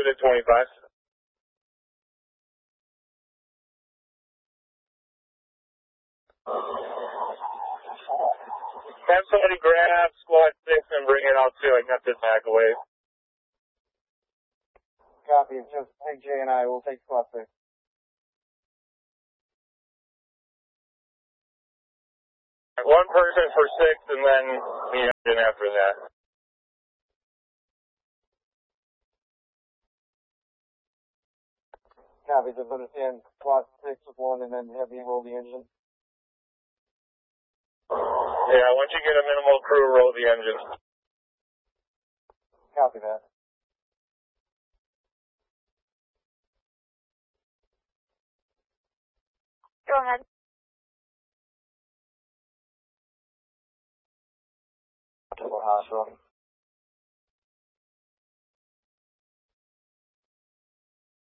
good at 25. 'Have somebody grab squad 6 and bring it out too. I got this back away. Copy. Just take J and I. We'll take squad 6. One person for 6 and then the engine after that. Copy. Just understand squad 6 with 1 and then have me roll the engine. Yeah, once you get a minimal crew, roll the engine. Copy that. Go ahead. Hospital.